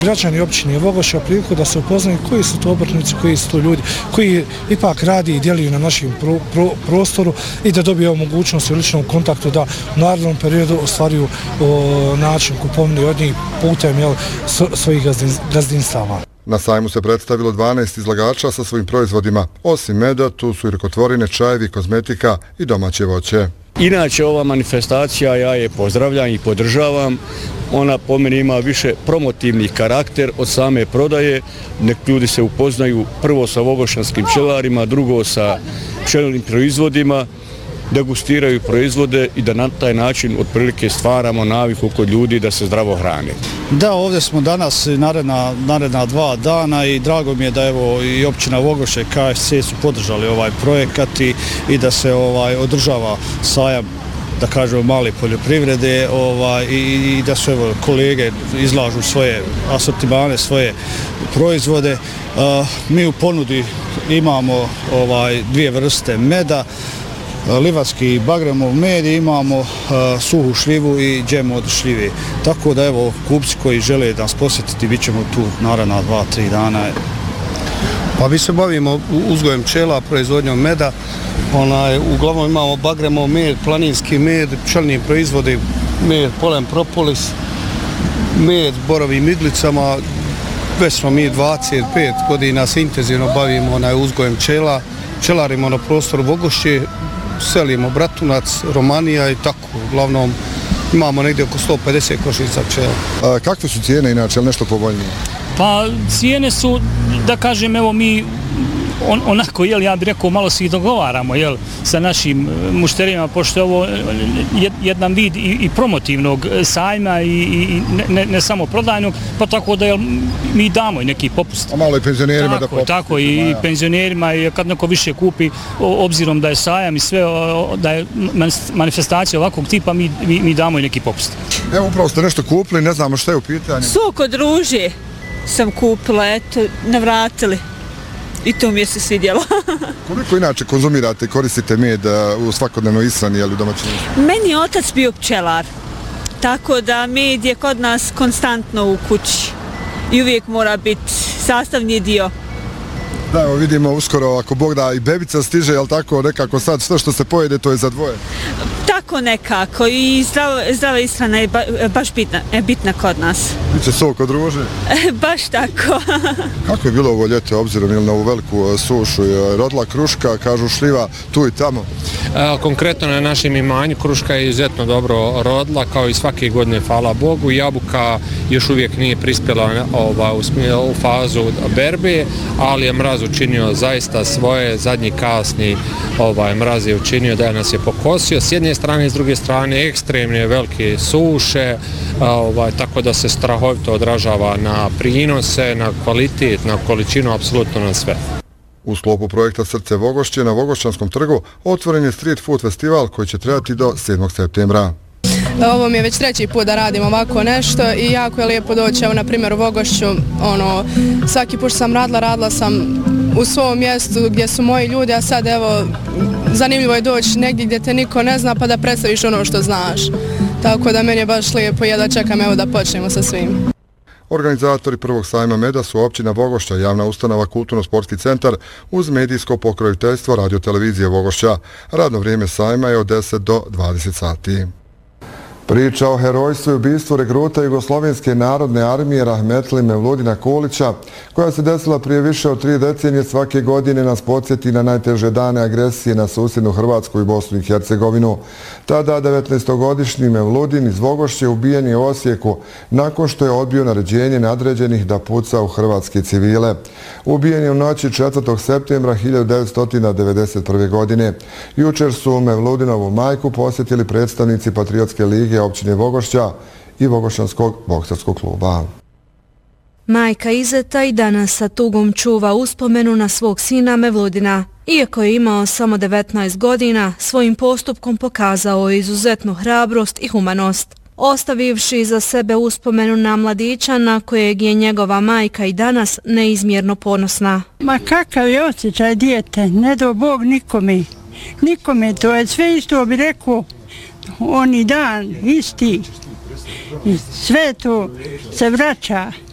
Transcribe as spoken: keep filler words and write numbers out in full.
Građani općine Vogošća priliku da se upoznaju koji su to obrtnici, koji su to ljudi koji ipak radi i djeluju na našem pro, pro, prostoru i da dobiju mogućnost u ličnom kontaktu da u narednom periodu ostvaruju o, način kupovine od njih putem jel, svojih gazdin, gazdinstava. Na sajmu se predstavilo dvanaest izlagača sa svojim proizvodima. Osim meda, tu su i rukotvorine, čajevi, kozmetika i domaće voće. Inače, ova manifestacija, ja je pozdravljam i podržavam. Ona po meni ima više promotivni karakter od same prodaje. Nek ljudi se upoznaju prvo sa vogošćanskim pčelarima, drugo sa pčelnim proizvodima, degustiraju proizvode i da na taj način otprilike stvaramo naviku kod ljudi da se zdravo hrane. Da, ovdje smo danas naredna, naredna dva dana i drago mi je da evo i općina Vogošće i K S C su podržali ovaj projekat i, i da se ovaj održava sajam, da kažemo, male poljoprivrede ovaj, i, i da su evo kolege izlažu svoje asortimane, svoje proizvode. Uh, mi u ponudi imamo ovaj dvije vrste meda, livatski bagremov med, imamo uh, suhu šljivu i džem od šljive. Tako da evo kupci koji žele da nas posjetiti, bit ćemo tu naravno dva, tri dana. Pa mi se bavimo uzgojem pčela, proizvodnjom meda. Onaj, uglavnom imamo bagremov med, planinski med, pčelni proizvodi, med, polen propolis, med, borovim iglicama. Već smo mi dvadeset pet godina se intenzivno bavimo onaj, uzgojem pčela. Pčelarimo na prostoru Vogošće, selimo Bratunac, Romanija i tako. Uglavnom imamo negdje oko sto pedeset košnica pčela. A kakve su cijene inače, ali nešto povoljnije? Pa cijene su, da kažem, evo mi on, onako, jel, ja bih rekao, malo se i dogovaramo, jel, sa našim mušterijama, pošto je ovo jedan vid i, i promotivnog sajma i, i ne, ne samo prodajnog, pa tako da, jel, mi damo i neki popust. A malo i penzionerima tako, da popust. Tako, i penzionerima, i kad neko više kupi, obzirom da je sajam i sve, da je manifestacija ovakvog tipa, mi, mi, mi damo i neki popust. Evo, upravo ste nešto kupili, ne znamo šta je u pitanju. Sok od ruže sam kupila, eto, navratili. I to mi je se svidjelo. Koliko inače konzumirate i koristite med u svakodnevnoj ishrani ili u domaćinstvu? Meni je otac bio pčelar, tako da med je kod nas konstantno u kući i uvijek mora biti sastavni dio. Da, evo vidimo uskoro, ako Bog da, i bebica stiže, jel tako, nekako sad sve što se pojede, to je za dvoje? Tako nekako i zdrava, zdrava ishrana je ba, baš bitna, je bitna kod nas. Biće sok od ruže? Baš tako. Kako je bilo ovo ljeto, obzirom ili na ovu veliku sušu? Rodila kruška, kažu šljiva, tu i tamo? E, konkretno na našem imanju kruška je izuzetno dobro rodila, kao i svake godine, hvala Bogu. Jabuka još uvijek nije prispjela ova, u, u fazu berbe, ali je mraz učinio zaista svoje, zadnji kasni ovaj, mraz je učinio da nas je pokosio. S jedne strane i s druge strane ekstremne velike suše, ovaj, tako da se strahovito odražava na prinose, na kvalitet, na količinu, apsolutno na sve. U sklopu projekta Srce Vogošće na Vogošćanskom trgu otvoren je Street Food festival koji će trajati do sedmog septembra. Ovo mi je već treći put da radim ovako nešto i jako je lijepo doći, evo na primjer u Vogošću, ono, svaki put sam radila, radila sam u svom mjestu gdje su moji ljudi, a sad evo, zanimljivo je doći negdje gdje te niko ne zna pa da predstaviš ono što znaš. Tako da meni je baš lijepo, jedva čekam evo da počnemo sa svim. Organizatori prvog sajma meda su općina Vogošća, javna ustanova Kulturno-sportski centar uz medijsko pokroviteljstvo Radio-televizije Vogošća. Radno vrijeme sajma je od deset do dvadeset sati. Priča o herojstvu i ubistvu regruta Jugoslovenske narodne armije Rahmetli Mevludina Kulića, koja se desila prije više od tri decenije, svake godine nas podsjeti na najteže dane agresije na susjednu Hrvatsku i Bosnu i Hercegovinu. Tada devetnaestogodišnji Mevludin iz Vogošće ubijen je u Osijeku nakon što je odbio naređenje nadređenih da puca u hrvatske civile. Ubijen je u noći četvrtog septembra hiljadu devetsto devedeset prve. godine. Jučer su Mevludinovu majku posjetili predstavnici Patriotske lige općine Vogošća i Vogošćanskog bokserskog kluba. Majka Izeta i danas sa tugom čuva uspomenu na svog sina Mevludina. Iako je imao samo devetnaest godina, svojim postupkom pokazao je izuzetnu hrabrost i humanost, ostavivši iza sebe uspomenu na mladića na kojeg je njegova majka i danas neizmjerno ponosna. Ma kakav je osjećaj dijete, ne do Bog nikome. Nikome, to je sve isto bi rekao, oni dan, isti. I sve to se vraća.